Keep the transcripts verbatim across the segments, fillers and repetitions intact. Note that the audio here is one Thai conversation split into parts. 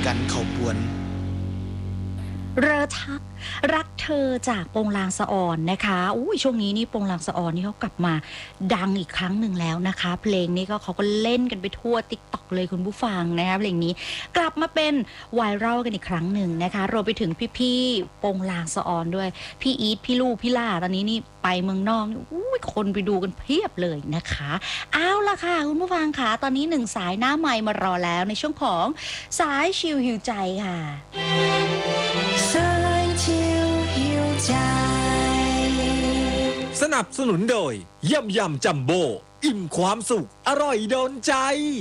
กันเขาปวนเรอทักรักเธอจากโปงลางสะออนนะคะอุ้ยช่วงนี้นี่โปงลางสะออนนี่เขากลับมาดังอีกครั้งหนึ่งแล้วนะคะเพลงนี้ก็เขาก็เล่นกันไปทั่ว ติ๊กต็อก เลยคุณผู้ฟังนะคะเพลงนี้กลับมาเป็นไวรัลกันอีกครั้งหนึ่งนะคะรวมไปถึงพี่ๆโปงลางสะออนด้วยพี่อีทพี่ลูกพี่ล่าตอนนี้นี่ไปเมืองนอกอุ้ยคนไปดูกันเพียบเลยนะคะเอาล่ะค่ะคุณผู้ฟังค่ะตอนนี้หนึ่งสายหน้าไมค์มารอแล้วในช่วงของสายชิลหิวใจค่ะสนับสนุนโดยยำยำจัมโบ้อิ่มความสุขอร่อยโดนใจ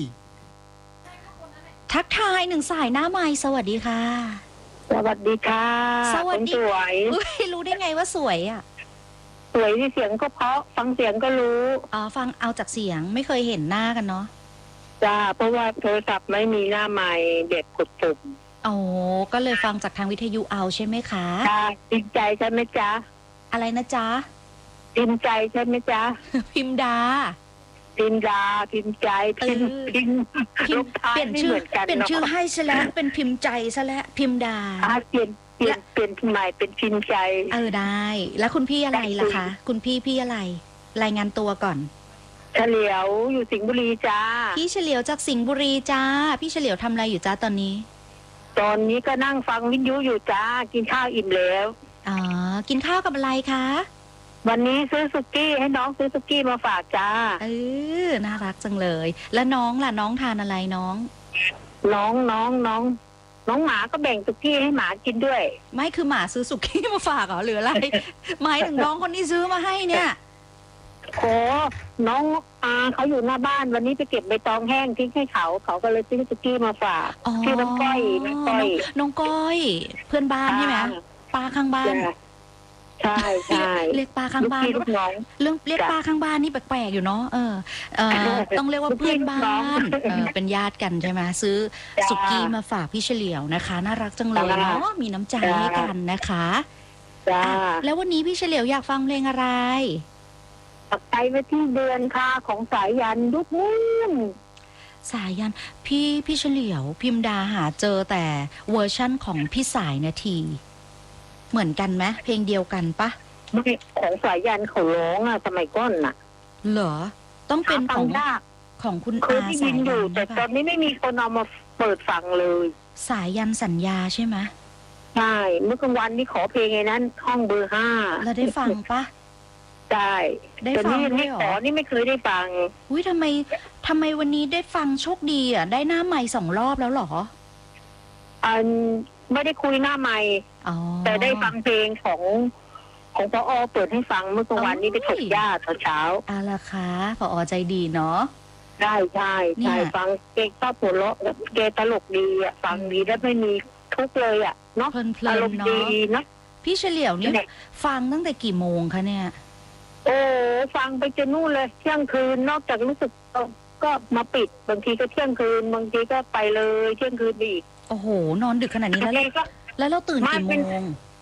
ทักทายหนึ่งสายหน้าไมค์สวัสดีค่ะสวัสดีค่ะสวัสดีสวยรู้ได้ไงว่าสวยอ่ะสวยที่เสียงก็เพราะฟังเสียงก็รู้อ๋อฟังเอาจากเสียงไม่เคยเห็นหน้ากันเนาะจ้าเพราะว่าโทรศัพท์ไม่มีหน้าไมค์เด็กกดปุ่มโอ้ก็เลยฟังจากทางวิทยุเอาใช่ไหมคะจ้าพิมพ์ใจใช่ไหมจ๊ะอะไรนะจ๊ะพิมพ์ใจใช่ไหมจ๊ะพิมดาพิมดาพิมพ์ใจพิมพ์พิมพ์เปลี่ยนชื่อเปลี่ยนชื่อให้ซะแล้วเป็นพิมพ์ใจซะแล้วพิมดาเปลี่ยนเปลี่ยนเปลี่ยนใหม่เป็นพิมพ์ใจเออได้แล้วคุณพี่อะไรล่ะคะคุณพี่พี่อะไรรายงานตัวก่อนเฉลียวอยู่สิงห์บุรีจ้าพี่เฉลียวจากสิงห์บุรีจ้าพี่เฉลียวทำอะไรอยู่จ้าตอนนี้ตอนนี้ก็นั่งฟังวิทยุอยู่จ้ากินข้าวอิ่มแล้วอ๋อกินข้าวกับอะไรคะวันนี้ซื้อสุกี้ให้น้องซื้อสุกี้มาฝากจ้าเออน่ารักจังเลยแล้วน้องล่ะน้องทานอะไรน้องน้องน้องน้องน้องหมาก็แบ่งสุกี้ให้หมากินด้วยไม่คือหมาซื้อสุกี้มาฝากเหรอหรืออะไรหมายถึงน้องคนที่ซื้อมาให้เนี่ยโอ้น้องอาเขาอยู่หน้าบ้านวันนี้ไปเก็บใบตองแห้งทิ้งให้เขาเขาก็เลยซื้อสุกี้มาฝากชื่อน้องก้อยน้องก้อยน้องก้อยเพื่อนบ้านใช่ไหมป้าข้างบ้านใช่ใช่เรียกป้าข้างบ้านเรื่องเรียกป้าข้างบ้านนี่แปลกๆอยู่เนาะเออเออต้องเรียกว่าเพื่อนบ้านเออเป็นญาติกันใช่ไหมซื้อสุกี้มาฝากพี่เฉลียวนะคะน่ารักจังเลยเนาะมีน้ำใจให้กันนะคะแล้ววันนี้พี่เฉลียวอยากฟังเพลงอะไรไปไปที่เดือนค่ะของสายยันยุคนู้นสายยันพี่พี่เฉลียวพิมดาหาเจอแต่เวอร์ชั่นของพี่สายนาทีเหมือนกันไหมเพลงเดียวกันปะไม่ของสายยันเขาร้องอะสมัยก่อนน่ะเหรอต้องเป็นของของคุณอาสายยันแต่ตอนนี้ไม่มีคนเอามาเปิดฟังเลยสายยันสัญญาใช่ไหมใช่เมื่อกลางวันนี่ขอเพลงไงนั้นห้องเบอร์ห้าแล้วได้ฟังปะได้ได้ฟังไม่ขอนี่ไม่เคยได้ฟังอุ้ยทำไมทำไมวันนี้ได้ฟังโชคดีอ่ะได้หน้าไมค์สองรอบแล้วหรออันไม่ได้คุยหน้าไมค์แต่ได้ฟังเพลงของของพอเปิดให้ฟังเมื่อกลางวันนี้ไปถกหญ้าตอนเช้าอะล่ะคะพอใจดีเนาะได้ใช่ใช่ฟังเก่งก็ปวดเลาะเกตลกดีอ่ะฟังดีแล้วไม่มีทุกเลยอ่ะเนาะอารมณ์ดีนะพี่เฉลียวนี่ฟังตั้งแต่กี่โมงคะเนี่ยโอ้ฟังไปจนนู่นเลยเที่ยงคืนนอกจากรู้สึกก็มาปิดบางทีก็เที่ยงคืนบางทีก็ไปเลยเที่ยงคืนอีกโอ้โหนอนดึกขนาดนี้แล้วแล้วเราตื่นกี่โมง